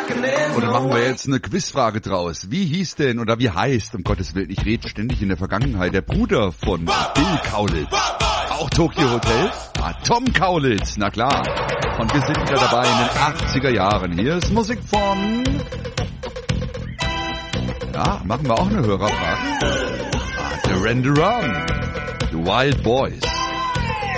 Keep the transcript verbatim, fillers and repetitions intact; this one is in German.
Und dann machen wir jetzt eine Quizfrage draus. Wie hieß denn, oder wie heißt, um Gottes Willen, ich rede ständig in der Vergangenheit, der Bruder von Bill Kaulitz? Auch Tokyo Hotel? Ah, Tom Kaulitz, na klar. Und wir sind wieder dabei in den achtziger Jahren. Hier ist Musik von... Ja, machen wir auch eine Hörerfrage. Ah, Duran Duran, The Wild Boys.